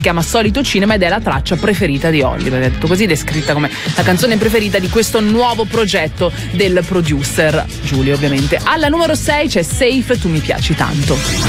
chiama Solito Cinema ed è la traccia preferita di Oliver. Detto così, descritta come la canzone preferita di questo nuovo progetto del producer Giulio, ovviamente. Alla numero 6 c'è Safe, Tu mi piaci tanto.